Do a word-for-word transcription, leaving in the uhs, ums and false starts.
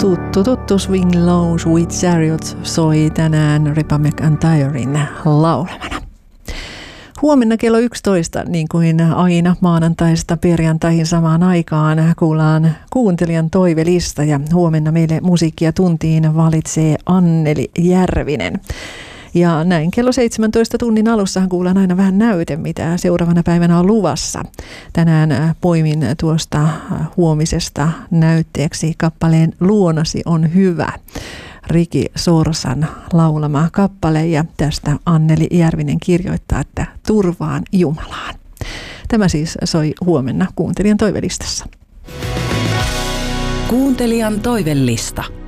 Tuttu, tuttu Swing Low Sweet Chariots soi tänään Reba McEntiren laulamana. Huomenna kello yksitoista, niin kuin aina maanantaista perjantaihin samaan aikaan, kuullaan kuuntelijan toivelista ja huomenna meille musiikkia tuntiin valitsee Anneli Järvinen. Ja näin kello seitsemäntoista tunnin alussahan kuullaan aina vähän näyte, mitä seuraavana päivänä on luvassa. Tänään poimin tuosta huomisesta näytteeksi kappaleen Luonasi on hyvä. Riki Sorsan laulama kappale ja tästä Anneli Järvinen kirjoittaa, että turvaan Jumalaan. Tämä siis soi huomenna kuuntelijan toivelistassa. Kuuntelijan toivelista.